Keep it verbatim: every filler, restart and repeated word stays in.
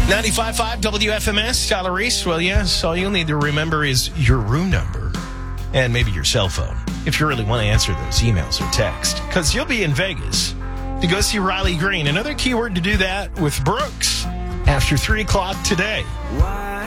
ninety-five point five W F M S, Tyler Reese. Well, yes, all you'll need to remember is your room number and maybe your cell phone if you really want to answer those emails or text, because you'll be in Vegas to go see Riley Green. Another keyword to do that with Brooks after three o'clock today. Why